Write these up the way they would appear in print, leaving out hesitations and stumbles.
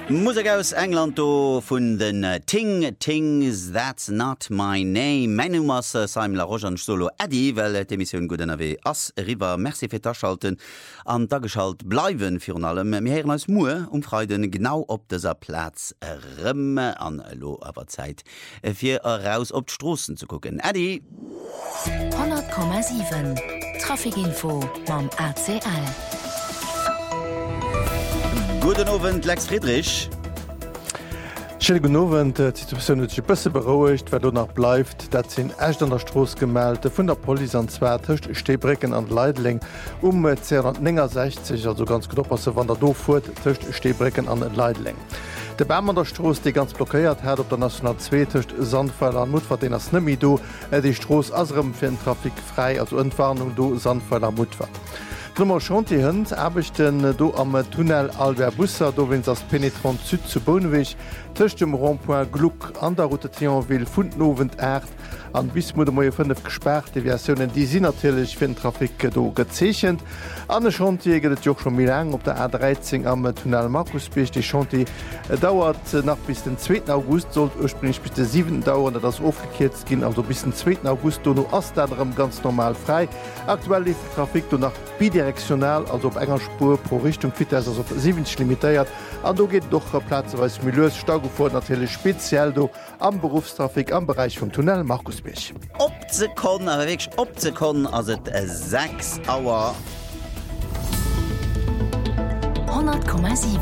Musik aus England vun den Things That's Not My Name. Mein Nummer Simon La Roche an Solo Eddie, well d'Emissionioun gut awe ass River Merci fir d'Aschalten an Dageschalt bleiwen fir allem. Mir heieren als Mue Freuden genau op deser Platz rëmme an lo awer Zeit fir raus op d'Strossen zu gucken. Eddie 100,7 Trafikinfo mam ACL. Guten Abend, Lex Friedrich. Guten Abend, die Situation hat sich ein bisschen beruhigt, weil danach bleibt, dass sie echt an der Straße gemeldet von der Polizei an zwei Stehbrücken an Leidling 269, also ganz gut aufpassen, wenn der da fährt, zwischen Stehbrücken an Leidling. Der Baum an der Straße, die ganz blockiert hat, auf der National 2 zwischen Sandpfeiler und Mutfahrt, den ist nicht mehr da. Die Straße ist für den Trafik frei, also Entwarnung da, Sandpfeiler und Mutfahrt. Nummer Chanti hënd abechten do am Tunnel Albert Busser, do wenn das Penetrant Süd zu Bonwich, tëcht dem Rondpoint Gluck an der Route Thionville vun Novent Äert an bis Mo Moie 5 gesperrt. Die Versionen die sinn natürlich fir den Trafik do gezeechchen. An Chanti gët Joch schon mil lang op der A13 am Tunnel Markusbech. Die Chanti dauert nach bis den 2. August, sollt ursprünglich bis den 7. dauern, das aufgekehrt ginn, also bis den 2. August do no ass daderem ganz normal frei. Aktuell lief die Trafik do nach bidirektional, also op enger Spur pro Richtung fit op 70 limitiert. An do geht doch Platzweis Milieus Staugefor natürlich speziell do am Berufstrafik am Bereich vom Tunnel Markusbech. Op ze kon awerweg op ze kon ass et 6 Auer 100,7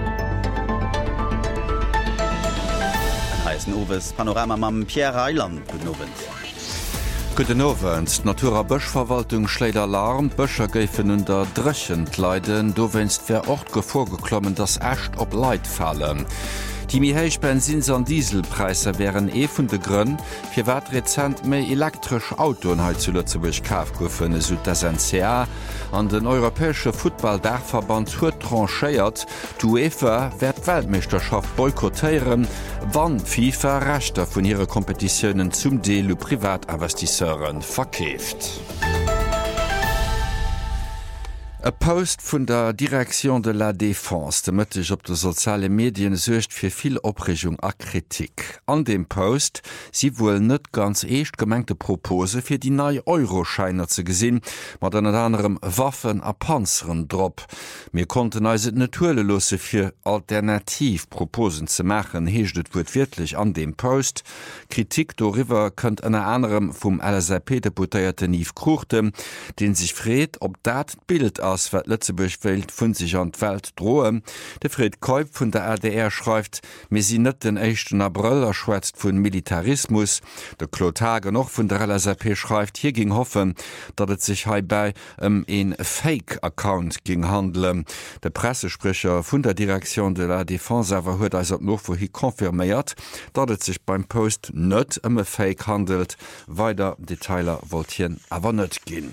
heißen Owes Panorama mam Pierre Eiland benowend. Guten Abend. Natura Böschverwaltung schlägt Alarm. Böscher geifen unter Drechend leiden. Du wennst wer Ort gevorgeklommen, dass echt ob Leid fallen. Die mihéich Benzins an Dieselpreise wären vun de Grönn, fir wat rezent méi elektrisch Autoenheit zu Lützeburg kaaf goufen Süd das NCA an den Europäesche Footballdachverband huet tranchéiert, d'UEFA werd Weltmeisterschaft boykottéieren, wann FIFA Rechter vun ihre Kompetitionen zum Deel Privatinvestisseuren verkkeft. E Post vun der Direktion de la Défense demëttech op de soziale Medien secht fir viel Opregung a Kritik. An dem Post si wohl net ganz echt gemengte Propose fir die neue Euroscheiner ze gesinn, mat an anderem Waffen a Panzeren drop. Mir konnten als et naturlelose fir Alternativproposen ze machen, heeschtet wurt wirklich an dem Post. Kritik doriwer kënnt an anderem vum LSAP-Deputéierte Yves Kruchte, den sich freet, ob dat Bild wat Lützeburg Welt vun sich an Welt drohe. De Fred Kolb vun der RDR schreibt, me sie net den 1. April erschwätzt vun Militarismus. De Klotage noch vun der LSAP schreibt, hier ging hoffen, dat het sich heibei en Fake-Account ging handle. Der Pressesprecher vun der Direktion de la Défense awer huet als noch vorhi konfirméiert, dat het sich beim Post net Fake handelt, weiter Detailer wolltien awer net gin.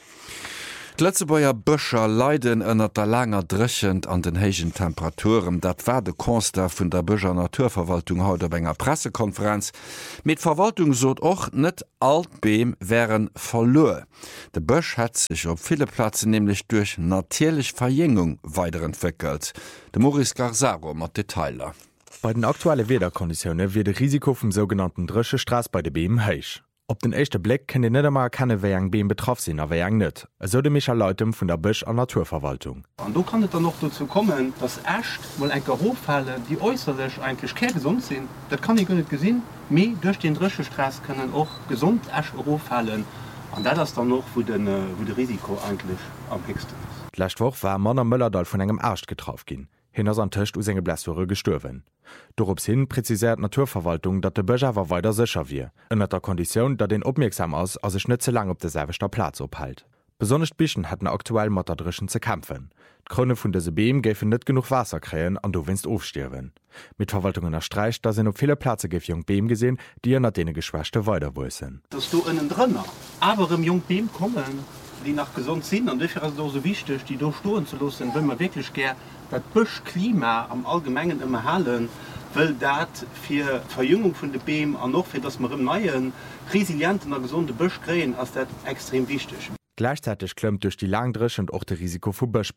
Letzebauer Böscher leiden ënner der langer Drechend an den hegen Temperaturen. Dat war de Konster vun der Böscher Naturverwaltung haut op enger Pressekonferenz. Mit Verwaltung sot och net Altbeem wären verloren. De Bösch hat sich op viele Plätze nämlich durch natierlich Verjüngung weiterentwickelt. De Maurice Garzaro mat Detailer. Bei den aktuellen Wetterkonditionen wird das Risiko vom sogenannten Dröschestraß bei den Beem heisch. Op den echten Blick kann ihr nicht einmal erkennen, wer ein Beem betroffen sind, aber wer nicht. So de Michael Leutem von der Bösch- und Naturverwaltung. Und da kann es dann noch dazu kommen, dass erst mal ein Hochfälle, die äußerlich eigentlich kein gesund sind, das kann ich gar nicht gesehen, mehr durch den Dröschestraß können auch gesund erst hochfallen. Und das ist dann noch, wo das Risiko eigentlich am höchsten ist. Letzte Woche war Mann am Möllerdal von einem Arzt getroffen. Hin aus an Tisch aus seine Blessure gestorben. Daraufhin hin präzisiert Naturverwaltung, dass der Bösch aber weiter sicher wird. Unter der Kondition, dass den aufmerksam ist, als sich nicht zu lange auf derselben Platz aufhält. Besonders Bischen hatten aktuell mit der Drischen zu kämpfen. Die Krone von dieser Beem geben nicht genug Wasser kriegen und du willst aufsterben. Mit Verwaltung unterstreicht, dass sie auf viele Plätze gibt junge Beem gesehen, die in denen Geschwächte weiter wohl sind. Dass du innen drin, aber im jungen Beem kommen, die nach gesund sind und dafür ist es so wichtig, die durchstoßen zu lassen, wenn man wirklich gerne das Buschklima am Allgemeinen immer halten, weil das für Verjüngung von den Beem und auch für das wir im neuen, resilienten und gesunden Busch kriegen, ist das extrem wichtig. Gleichzeitig klemmt durch die Langdrisch und auch das Risiko für Buschbrand.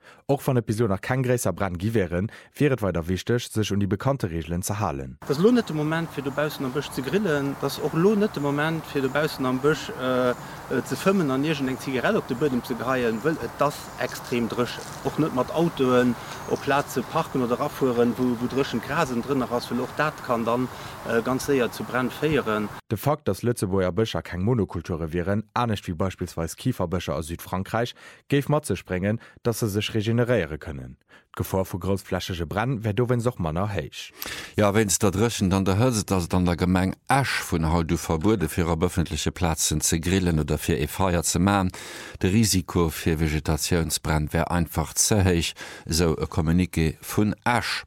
Auch von Episode nach kein gräser Brand gewähren, wäret weiter wichtig, sich die bekannte Regeln zu halten. Das lohnete Moment für die Bausen am Busch zu grillen, das auch lohnete Moment für die Bausen am Busch zu filmen an irgendeine Zigarette auf den Boden zu greifen, weil das extrem drisch. Auch nicht mit Autos auf Plätze parken oder abfuhren, wo drischen Grasen drin ist, weil auch das kann dann ganz sehr zu Brand feiern. Der Fakt, dass Lützeburger Büscher keine Monokulture wären, auch nicht wie beispielsweise Kieferbüscher aus Südfrankreich, gave Matze springen, dass sie sich regenerieren können. Die Gefahr für großflächige Brand wäre da, wenn es auch mal noch heiß. Ja, wenn es da drischen, dann der Hölse, dass dann der Gemeng Asch von Haut du verboten für auf öffentliche Plätze zu grillen oder für e Feuer zu machen. Das Risiko für Vegetationsbrand wäre einfach zu hoch, so ein Kommuniqué von Asch.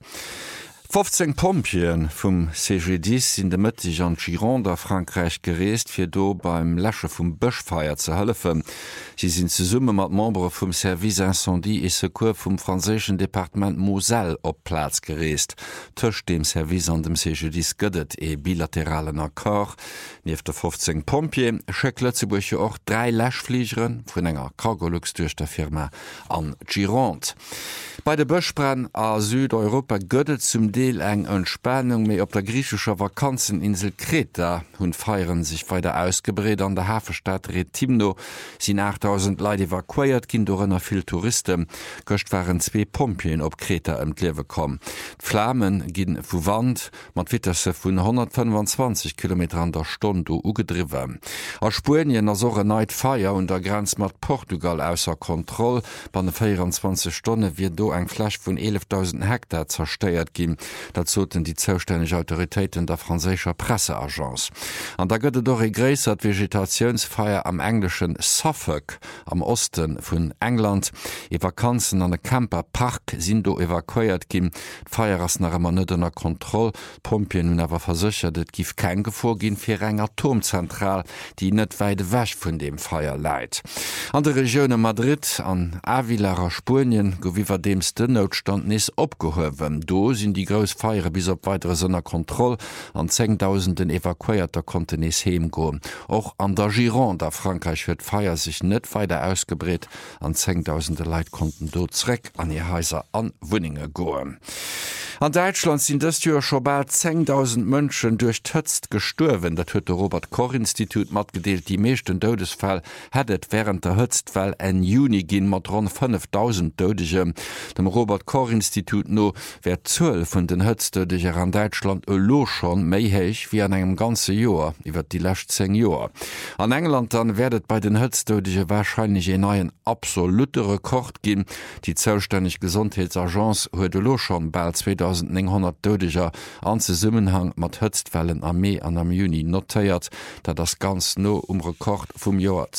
15 Pompien vum CG10 sind de Mëttig an Gironde a Frankreich gereest, fir do beim Läche vum Bëchfeier ze hëllefen. Sie sind ze Summe mat Membre vum Service Incendie e Secours vum franzéschen Departement Moselle op Platz gereest. Tëcht dem Service an dem CG10 gëdet e bilateralen Akkor. Nieef der 15 Pompien schëck Lëtzeburgche och 3 Lächfliegeren vun enger Cargolux duerch der Firma an Gironde. Bei de Bëchbrand a Südeuropa gëdet zum Deel eng Entspannung méi op der griechescher Vakanzeninsel Kreta hunn feieren sich weiter ausgebreet an der Hafenstadt Retimno sind 8000 Leute evakuiert ginn dorënner vill Touristen gocht waren 2 Pompien op Kreta Liewe kom. Flammen ginn vu Wand mat Witterse vun 125 km an der Stunde ugedriwe. A Spurien as sore Neid Feier und der Grenz mat Portugal ausser Kontroll bei de 24 Stunden wie do eng Fläch vun 11.000 Hektar zersteiert ginn. Dat zoten die zoustänneg Autoritéiten der franzécher Presseagenz. An der gëtt doch e gréisert Vegetationsfeier am englischen Suffolk am Osten vun England. E Vakanzen an e Camperpark sinn do evakuiert ginn. D'Feier ass nach ëmmer nëttenner Kontroll. Pompien hun awer versichert, et gif kein Gevor ginn fir eng Atomzentral, die net weide wäch vun dem Feier leit. An de Regione Madrid an Avilarer Spurien gowiwer demste Notstand nis opgehowen. Do sind die Großfeiere bis op weitere Sonner Kontroll an 10.000 evakuierter konnten es heimgoen. Auch an der Gironde der Frankreich wird Feier sich net weiter ausgebret, an 10.000 Leid konnten dortreck an ihr Häuser an Wuninge goen. An Deutschland sind das Jahr schon bald 10.000 Menschen durch Tötzt gestorben. Das hat der Robert-Koch-Institut mitgedeelt. Die meisten Todesfälle hättet während der Höchstfall in Juni gehen mit rund 5.000 Todesche. Dem Robert-Koch-Institut no wär 12 von den Höchsttodescher an Deutschland lo schon mehr hoch wie an einem ganzen Jahr, über die letzten 10 Jahre. An England dann werdet bei den Höchsttodescher wahrscheinlich einen neuen absoluten Rekord geben. Die zuständige Gesundheitsagenz hat lo schon bald 2.900 Todescher an Zusammenhang mit Höchstfällen am Mai an am Juni notiert, da das ganz no Rekord vom Jahr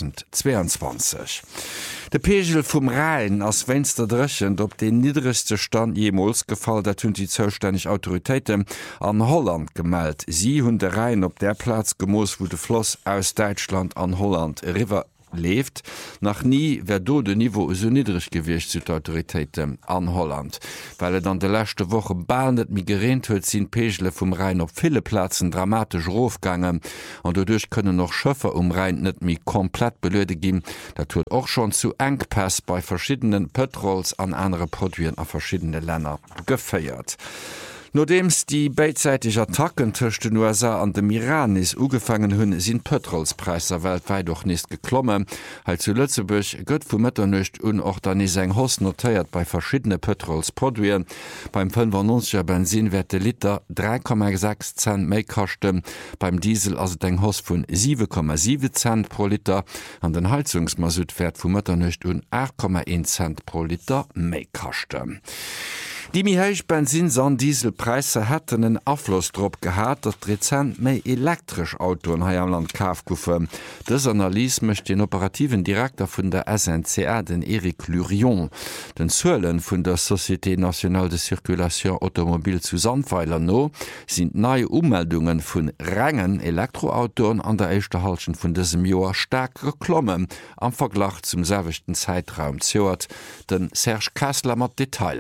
2022. Der Pegel vom Rhein als Fenster drechend op den niedrigste Stand jemals gefallen, dat hun die zuständige Autoritäten an Holland gemeldet. Sie hun der Rhein op der Platz gemoos, wo de Floss aus Deutschland an Holland River lebt. Nach nie wär do de Niveau so niedrig gewicht zu Autoritäten an Holland. Weil dann de letzte Woche balnet mi gerent huet sind Pegelle vom Rhein op viele Plätzen dramatisch raufgangen und dadurch können noch Schöffer Rhein net mi komplett belöde gin. Dat tut auch schon zu Engpass bei verschiedenen Petrols an andere Produkten a verschiedene Länder gefeiert. Nodems die beidseitige Attacken zwischen den USA an dem Iran is ugefangen hunn, sind Petrolspreise weltweit doch nicht geklommen. Halt zu Lützeburg gött vu Mëtternecht unorganis eng Hoss notiert bei verschiedene Petrolsproduen. Beim 95er Benzin wird der Liter 3,6 Cent méi kachten, beim Diesel as eng Hoss vun 7,7 Cent pro Liter, an den Heizungsmasut werd vu Mëtternecht 8,1 Cent pro Liter méi kachten. Die mihéich Benzins an Dieselpreise hätten en Afflossdrop gehabt, dat Rezent méi elektrisch Autoen ha am Land kaaf goufe. Dës Analyse mecht den operativen Direktor vun der SNCA, den Eric Lurion. Den Zuelen vun der Société Nationale de Circulation Automobil zu Sandweiler no sind neue Ummeldungen vun Rängen Elektroautoen an der echte Halschen vun diesem Joer stark geklommen am Verglach zum selwichten Zeitraum zoert, den Serge Kessler mat Detailer.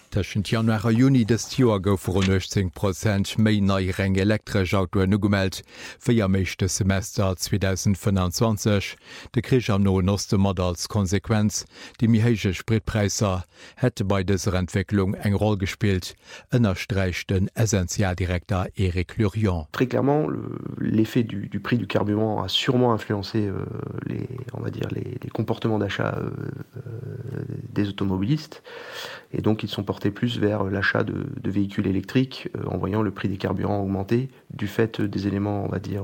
Tschen Januar a Juni des Joer gouf rund 18% méi nei Reng elektrisch Autoen ugemeldt, fir meeschte Semester 2025. De Krich am no noste Mod als Konsequenz, die mihéige Spritpreiser hätte bei dëser Entwicklung eng Roll gespielt, ënnerstreichten Essentialdirektor Eric Lurion. Très clairement, l'effet du prix du carburant a sûrement influencé les comportements d'achat des automobilistes, et donc ils sont portés plus vers l'achat de véhicules électriques en voyant le prix des carburants augmenter du fait des éléments, on va dire,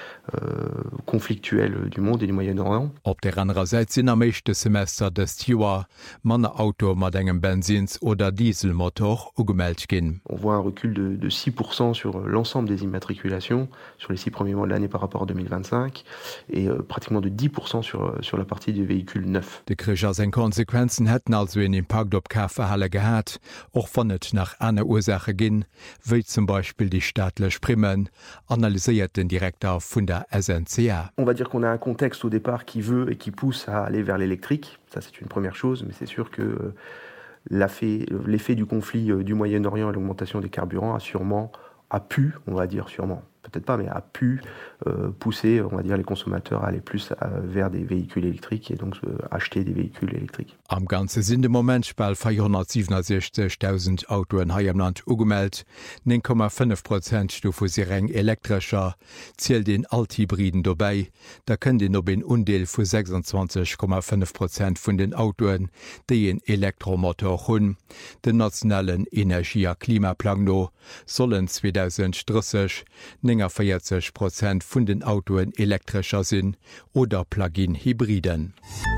conflictuels du monde et du Moyen-Orient. Op der anderen Seite sinn am meeschte Semester des Joer manner Auto mat engem Benzins oder Dieselmotor ugemeldt ginn. On voit un recul de 6% sur l'ensemble des immatriculations sur les 6 premiers mois de l'année par rapport à 2025 et pratiquement de 10% sur la partie des véhicules neufs. De Kricher en Konsequenzen hätten also en Impact op Kaferhalle gehat, och wann net nach einer Ursache ginn, wéi zum Beispiel die staatlech Primmen, analysiert den Direktor vun der SNCA. On va dire qu'on a un contexte au départ qui veut et qui pousse à aller vers l'électrique. Ça, c'est une première chose, mais c'est sûr que l'effet du conflit du Moyen-Orient et l'augmentation des carburants a pu, on va dire sûrement, peut-être pas, mais a pu pousser, on va dire, les consommateurs à aller plus vers des véhicules électriques et donc acheter des véhicules électriques. Am ganze Sinn de Moment spal 467.000 Autoen ha am Land ugemeldt, 9,5% do vu sireng elektrischer, zielelt den Althybriden dobei, da können den op en Undeel vu 26,5% vun den Autoen, déi en Elektromotor hunn. Den nationalen Energie- a Klimaplan no sollen 2030 40% vun den Autoen elektrischer sinn oder Plug-in-Hybriden.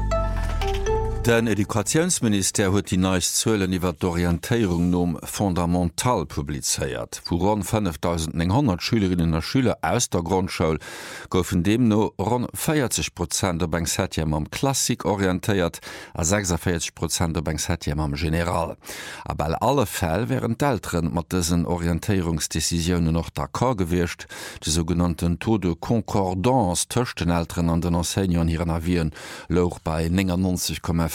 Den Edukationsminister huet die neist Zëllen iwwer d'Orientéierung nom fundamental publizeiert. Vu rund 5.100 Schülerinnen a Schüler aus der Grundschule goufen dem no rund 40% der Banksetium am Klassik orientéiert, a 46% der Banksetium am General. Aber alle Fäll wären d'Eltern mat dësen Orientéierungsdecisionen noch d'accord gewircht, de sogenannten Taux de Concordance töchten Eltern an den Enseignern hier Navien loch bei 99,4%.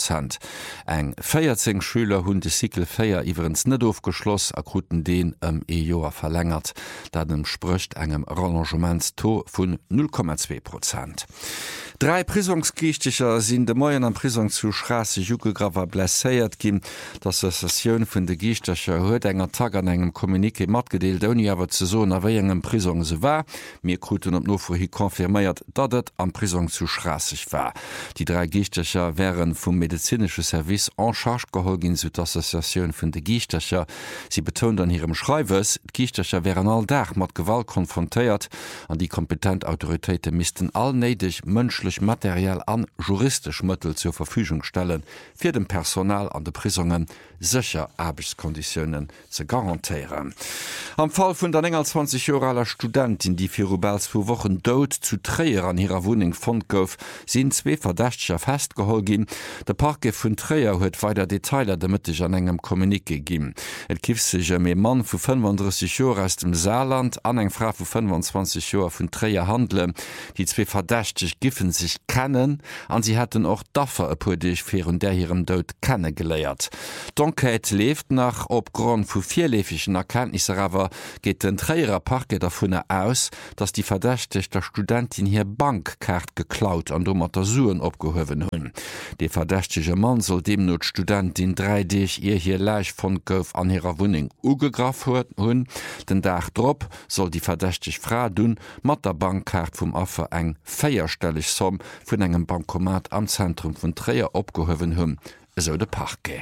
Eng 14 Schüler hunn de Sikel 4 iwwerens net aufgeschloss akuten den Joer verlängert, dat sprcht engem Rallongementsto vun 0,2%. 3 Prisungsgichtecher sinn de Moien an Prisung zu Strasse Jugegraver blesséiert ginn, d'Assoziatioun vun de Gichtecher huet enger Tag an engem Kommunike matgedeelt oni awer ze so aéi engem Prisung se war, mir Kruten op no vu hi konfirméiert, dat et an Prisung zu Strassig war. Die 3 Gichtecher wären vum medizinsche Service en charge gehol gin zu d'Assoziatioun vun de Gichtecher. Sie betont an hirem Schreiwes, d'Gichtecher wären all Dach mat Gewalt konfrontéiert, an die kompetent Autoritéite misisten all neidech mënschlech materiell an juristisch Mëttel zur Verfügung stellen, fir dem Personal an de Prisungen sicher Arbeitskonditionen ze garantieren. Am Fall vun der 20-jähriger Studentin, die fir Rubels vu Wochen dod zu Träer an ihrer Wohnung fand gouf, sind 2 Verdächtcher festgehol gin. Der Parke vun Träer huet weiter Detailer demëttech an engem Kommunike gin. Et kif sech e Mann vu 35 Jahre aus dem Saarland an eng Frau vu 25 Jahre vun Träer handle. Die 2 verdächtig giffen sich kennen, an sie hätten auch daffer epodich fir der hirem Dod kennengeleiert. D'Enquête lebt nach opgrund vu 4läfigen Erkenntnisse awer geht den Träer Parke davon aus, dass die verdächtig der Studentin hier Bankkart geklaut an Domatasuren opgehowen hunn. De verdächtige Mann soll dem not Studentin 3D ihr hier Leich von Gouf an ihrer Wohnung ugegraf hunn. Den Dach drop soll die verdächtig Frau dun mat der Bankkart vum Affer eng feierstellig Somm vun engem Bankomat am Zentrum vun Träer opgehowen hunn, eso de Parke.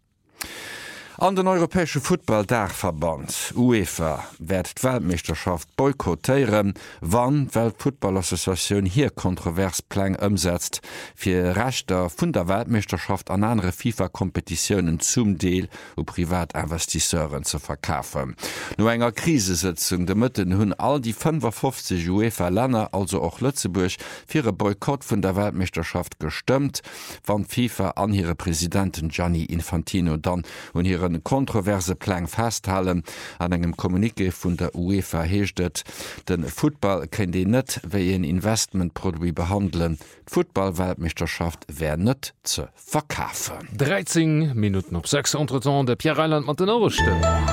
An den Europäesche Footballdachverband UEFA werd d'Weltmeisterschaft boykottéieren, wann Weltfootballassoziatioun hier Kontroversplan ëmsetzt, fir Rechter vun der Weltmeisterschaft an andere FIFA-Kompetitiounen zum Deel o Privatinvestisseuren ze verkafen. No enger Krisesitzung de Mëtten hunn all die 55 UEFA-Länner, also auch Lützeburg, fir e Boykott vun der Weltmeisterschaft gestëmmt, wann FIFA an ihre Präsidenten Gianni Infantino dann und ihre ihren kontroverse Plan festhalen. An engem Kommuniqué vun der UEFA heeschtet, den Football kennt de net wéi en Investmentproduit behandeln. Football-Weltmeisterschaft wär net ze verkafen. 13 Minuten op 6 Entreton de Pierre Reiland mat den Oberste.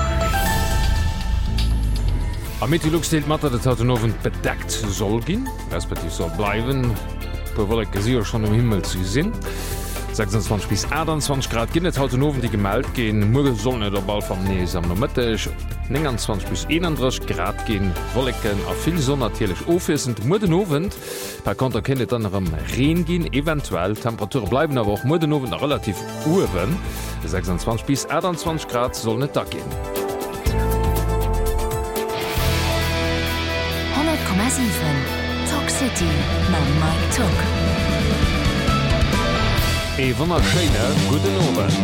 Am Metilog steet mat, dat et Autonowen bedeckt soll ginn, respektiv soll bleiwen, bewolle gesier schon im Himmel zu sinn. 26 bis 28 Grad ginn et Autonowen, die gemalt gin, Mugel soll net der Ball vom Nees am Nomettech, 29 bis 31 Grad gin, Wollecken a vill sonnnertierlech ofissend Mudenowen, da konnte kennet anderem Reen gin, eventuell Temperatur bleiben awer auch Mudenowen relativ uwen, 26 bis 28 Grad soll net da gin. 100,7 Talk City ma Mike Talk. E wannnner Scheine guten Owen.